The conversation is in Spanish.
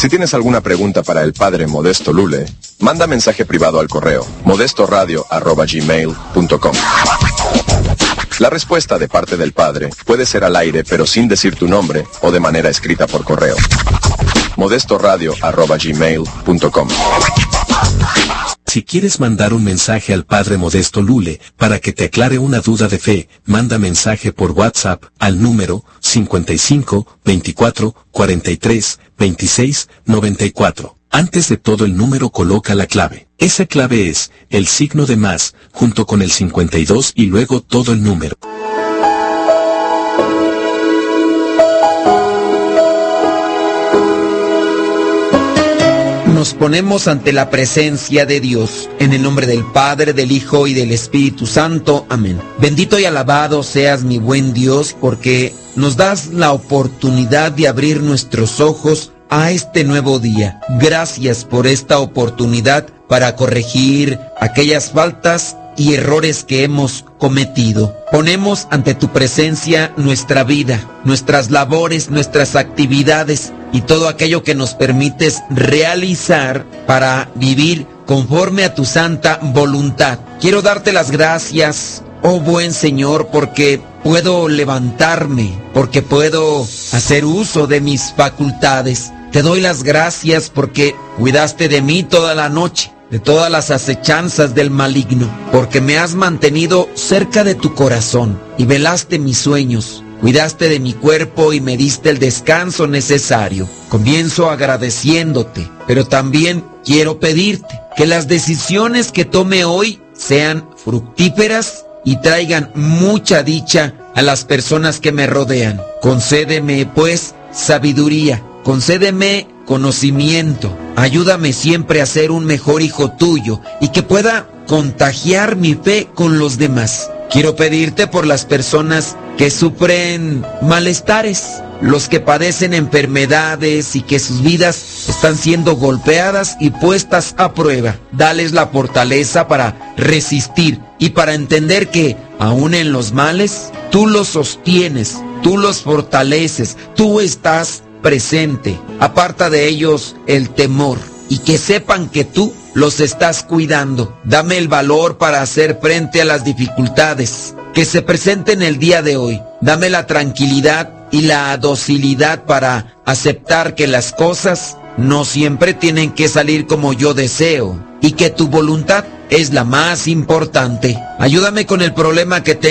Si tienes alguna pregunta para el Padre Modesto Lule, manda mensaje privado al correo modestoradio@gmail.com. La respuesta de parte del Padre puede ser al aire pero sin decir tu nombre o de manera escrita por correo. modestoradio@gmail.com. Si quieres mandar un mensaje al Padre Modesto Lule para que te aclare una duda de fe, manda mensaje por WhatsApp al número 55 24 43 26 94. Antes de todo el número coloca la clave. Esa clave es el signo de más, junto con el 52 y luego todo el número. Nos ponemos ante la presencia de Dios, en el nombre del Padre, del Hijo y del Espíritu Santo. Amén. Bendito y alabado seas, mi buen Dios, porque nos das la oportunidad de abrir nuestros ojos a este nuevo día. Gracias por esta oportunidad para corregir aquellas faltas y errores que hemos cometido. Ponemos ante tu presencia nuestra vida, nuestras labores, nuestras actividades y todo aquello que nos permites realizar para vivir conforme a tu santa voluntad. Quiero darte las gracias, oh buen Señor, porque puedo levantarme, porque puedo hacer uso de mis facultades. Te doy las gracias porque cuidaste de mí toda la noche, de todas las acechanzas del maligno, porque me has mantenido cerca de tu corazón y velaste mis sueños, cuidaste de mi cuerpo y me diste el descanso necesario. Comienzo agradeciéndote, pero también quiero pedirte que las decisiones que tome hoy sean fructíferas y traigan mucha dicha a las personas que me rodean. Concédeme, pues, sabiduría. Concédeme conocimiento, ayúdame siempre a ser un mejor hijo tuyo y que pueda contagiar mi fe con los demás. Quiero pedirte por las personas que sufren malestares, los que padecen enfermedades y que sus vidas están siendo golpeadas y puestas a prueba. Dales la fortaleza para resistir y para entender que, aun en los males, tú los sostienes, tú los fortaleces, tú estás presente. Aparta de ellos el temor y que sepan que tú los estás cuidando. Dame el valor para hacer frente a las dificultades que se presenten el día de hoy. Dame la tranquilidad y la docilidad para aceptar que las cosas no siempre tienen que salir como yo deseo y que tu voluntad es la más importante. Ayúdame con el problema que tengo